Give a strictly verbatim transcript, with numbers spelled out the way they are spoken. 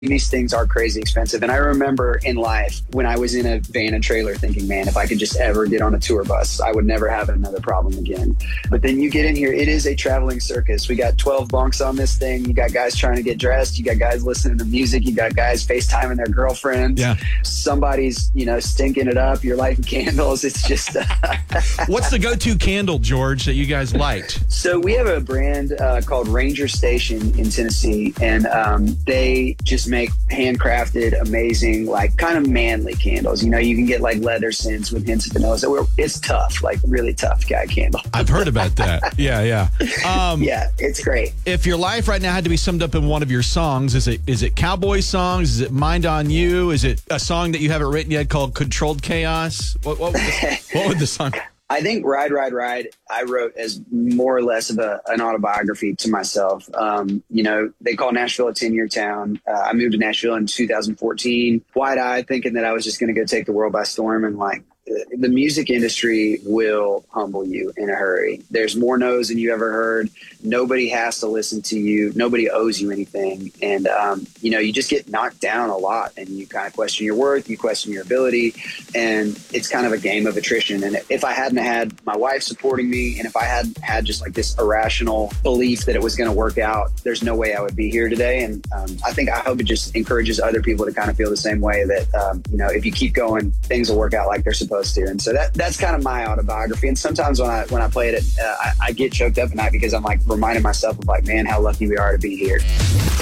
these things are crazy expensive. And I remember in life when I was in a van and trailer thinking, man, if I could just ever get on a tour bus, I would never have another problem again. But then you get in here, it is a traveling circus. We got twelve bunks on this thing. You got guys trying to get dressed. You got guys listening to music. You got guys FaceTiming their girlfriends. Yeah. Somebody's, you know, stinking it up. You're lighting candles. It's just... What's the go-to candle, George, that you guys light? So we have a brand uh, called Ranger Station in Tennessee, and um, they just make handcrafted, amazing, like kind of manly candles. You know, you can get like leather scents with hints of vanilla. So we're, it's tough, like really tough guy candle. I've heard about that. Yeah, yeah. Um, yeah, it's great. If your life right now had to be summed up in one of your songs, is it is it cowboy songs? Is it Mind on You? Is it a song that you haven't written yet called Controlled Chaos? What, what, would, the, what would the song? I think Ride, Ride, Ride, I wrote as more or less of a, an autobiography to myself. Um, you know, they call Nashville a ten-year town. Uh, I moved to Nashville in two thousand fourteen, wide-eyed, thinking that I was just going to go take the world by storm. And like, the music industry will humble you in a hurry. There's more no's than you ever heard. Nobody has to listen to you. Nobody owes you anything. And, um, you know, you just get knocked down a lot and you kind of question your worth. You question your ability. And it's kind of a game of attrition. And if I hadn't had my wife supporting me, and if I hadn't had just like this irrational belief that it was going to work out, there's no way I would be here today. And um, I think I hope it just encourages other people to kind of feel the same way that, um, you know, if you keep going, things will work out like they're supposed to. And so that that's kind of my autobiography. And sometimes when I when I play it, uh, I, I get choked up at night because I'm like reminding myself of like, man, how lucky we are to be here.